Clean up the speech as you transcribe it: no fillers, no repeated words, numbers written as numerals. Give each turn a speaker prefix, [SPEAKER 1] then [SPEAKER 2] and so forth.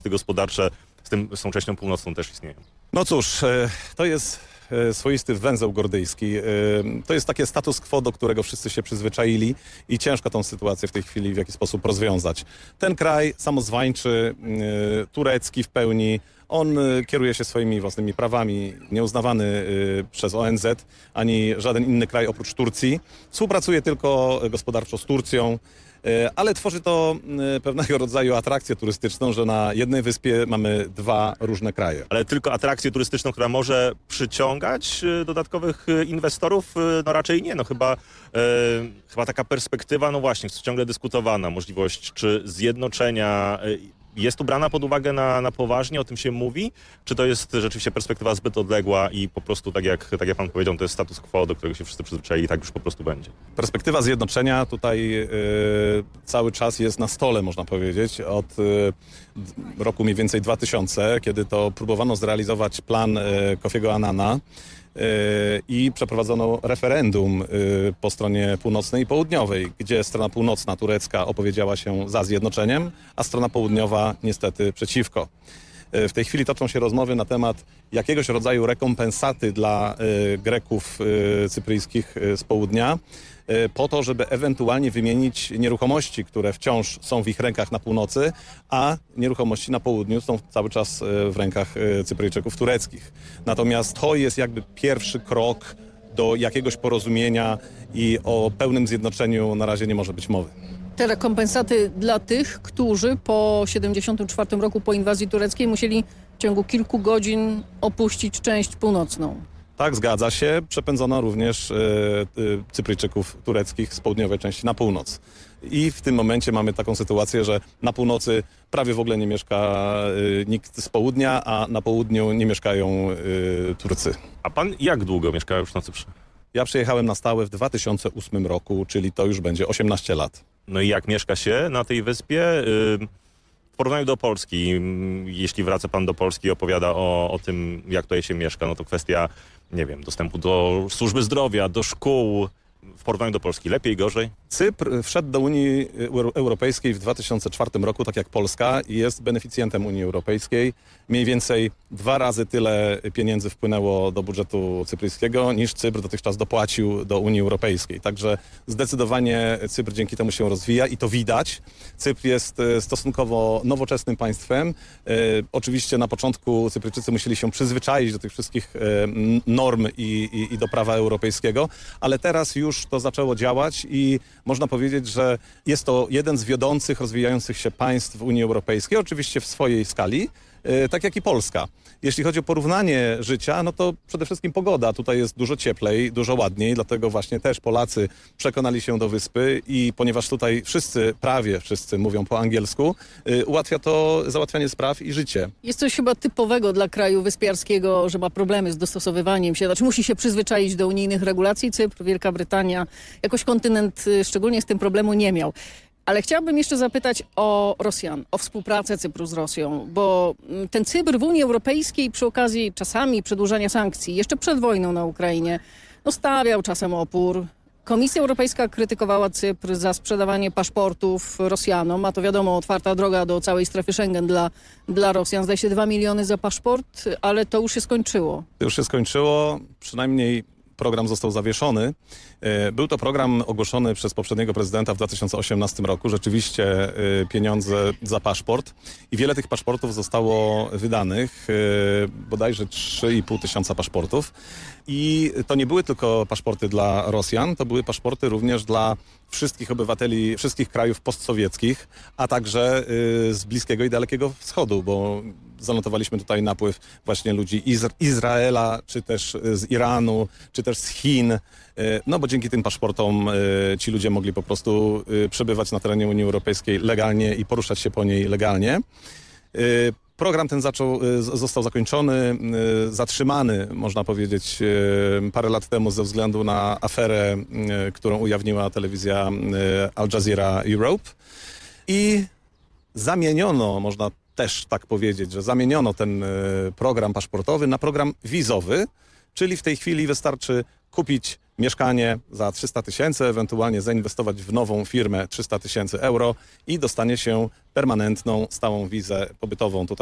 [SPEAKER 1] gospodarcze z tą częścią północną też istnieją.
[SPEAKER 2] No cóż, to jest swoisty węzeł gordyjski. To jest takie status quo, do którego wszyscy się przyzwyczaili i ciężko tą sytuację w tej chwili w jakiś sposób rozwiązać. Ten kraj samozwańczy, turecki w pełni, on kieruje się swoimi własnymi prawami, nieuznawany przez ONZ, ani żaden inny kraj oprócz Turcji. Współpracuje tylko gospodarczo z Turcją, ale tworzy to pewnego rodzaju atrakcję turystyczną, że na jednej wyspie mamy dwa różne kraje.
[SPEAKER 1] Ale tylko atrakcję turystyczną, która może przyciągać dodatkowych inwestorów? No raczej nie. No chyba taka perspektywa, no właśnie, jest ciągle dyskutowana, możliwość czy zjednoczenia. Jest tu brana pod uwagę na poważnie, o tym się mówi? Czy to jest rzeczywiście perspektywa zbyt odległa i po prostu, tak jak pan powiedział, to jest status quo, do którego się wszyscy przyzwyczaili i tak już po prostu będzie?
[SPEAKER 2] Perspektywa zjednoczenia tutaj cały czas jest na stole, można powiedzieć, od roku mniej więcej 2000, kiedy to próbowano zrealizować plan Kofiego Annana i przeprowadzono referendum po stronie północnej i południowej, gdzie strona północna, turecka, opowiedziała się za zjednoczeniem, a strona południowa niestety przeciwko. W tej chwili toczą się rozmowy na temat jakiegoś rodzaju rekompensaty dla Greków cypryjskich z południa, po to, żeby ewentualnie wymienić nieruchomości, które wciąż są w ich rękach na północy, a nieruchomości na południu są cały czas w rękach Cypryjczyków tureckich. Natomiast to jest jakby pierwszy krok do jakiegoś porozumienia i o pełnym zjednoczeniu na razie nie może być mowy.
[SPEAKER 3] Te rekompensaty dla tych, którzy po 1974 roku, po inwazji tureckiej, musieli w ciągu kilku godzin opuścić część północną.
[SPEAKER 2] Tak, zgadza się. Przepędzono również Cypryjczyków tureckich z południowej części na północ. I w tym momencie mamy taką sytuację, że na północy prawie w ogóle nie mieszka nikt z południa, a na południu nie mieszkają Turcy.
[SPEAKER 1] A pan jak długo mieszka już na Cyprze?
[SPEAKER 2] Ja przyjechałem na stałe w 2008 roku, czyli to już będzie 18 lat.
[SPEAKER 1] No i jak mieszka się na tej wyspie? W porównaniu do Polski, jeśli wraca pan do Polski i opowiada o tym, jak tutaj się mieszka, no to kwestia, nie wiem, dostępu do służby zdrowia, do szkół. W porównaniu do Polski lepiej, gorzej?
[SPEAKER 2] Cypr wszedł do Unii Europejskiej w 2004 roku, tak jak Polska, i jest beneficjentem Unii Europejskiej. Mniej więcej 2 razy tyle pieniędzy wpłynęło do budżetu cypryjskiego, niż Cypr dotychczas dopłacił do Unii Europejskiej. Także zdecydowanie Cypr dzięki temu się rozwija i to widać. Cypr jest stosunkowo nowoczesnym państwem. Oczywiście na początku Cypryjczycy musieli się przyzwyczaić do tych wszystkich norm i do prawa europejskiego, ale teraz już to zaczęło działać i można powiedzieć, że jest to jeden z wiodących, rozwijających się państw w Unii Europejskiej, oczywiście w swojej skali, tak jak i Polska. Jeśli chodzi o porównanie życia, no to przede wszystkim pogoda. Tutaj jest dużo cieplej, dużo ładniej, dlatego właśnie też Polacy przekonali się do wyspy i ponieważ tutaj prawie wszyscy mówią po angielsku, ułatwia to załatwianie spraw i życie.
[SPEAKER 3] Jest coś chyba typowego dla kraju wyspiarskiego, że ma problemy z dostosowywaniem się, znaczy musi się przyzwyczaić do unijnych regulacji. Cypr, Wielka Brytania, jakoś kontynent szczególnie z tym problemu nie miał. Ale chciałabym jeszcze zapytać o Rosjan, o współpracę Cypru z Rosją, bo ten Cypr w Unii Europejskiej przy okazji czasami przedłużania sankcji, jeszcze przed wojną na Ukrainie, no stawiał czasem opór. Komisja Europejska krytykowała Cypr za sprzedawanie paszportów Rosjanom, a to wiadomo, otwarta droga do całej strefy Schengen dla Rosjan. Zdaje się 2 miliony za paszport, ale to już się skończyło.
[SPEAKER 2] To już się skończyło, przynajmniej program został zawieszony. Był to program ogłoszony przez poprzedniego prezydenta w 2018 roku. Rzeczywiście pieniądze za paszport i wiele tych paszportów zostało wydanych, bodajże 3,5 tysiąca paszportów. I to nie były tylko paszporty dla Rosjan, to były paszporty również dla wszystkich obywateli wszystkich krajów postsowieckich, a także z Bliskiego i Dalekiego Wschodu, bo zanotowaliśmy tutaj napływ właśnie ludzi z Izraela, czy też z Iranu, czy też z Chin, no bo dzięki tym paszportom ci ludzie mogli po prostu przebywać na terenie Unii Europejskiej legalnie i poruszać się po niej legalnie. Program ten został zakończony, zatrzymany, można powiedzieć, parę lat temu ze względu na aferę, którą ujawniła telewizja Al Jazeera Europe i zamieniono, można też tak powiedzieć, że zamieniono ten program paszportowy na program wizowy, czyli w tej chwili wystarczy kupić mieszkanie za 300 000, ewentualnie zainwestować w nową firmę 300 000 euro i dostanie się permanentną, stałą wizę pobytową tutaj